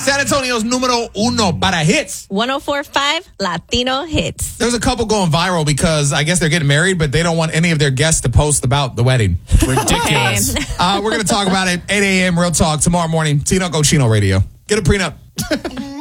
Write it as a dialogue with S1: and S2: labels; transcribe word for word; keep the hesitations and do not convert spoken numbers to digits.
S1: San Antonio's numero uno para hits.
S2: one oh four point five Latino Hits.
S1: There's a couple going viral because I guess they're getting married, but they don't want any of their guests to post about the wedding. Ridiculous. uh, we're going to talk about it eight a.m. Real Talk tomorrow morning. Tino Cochino Radio. Get a prenup.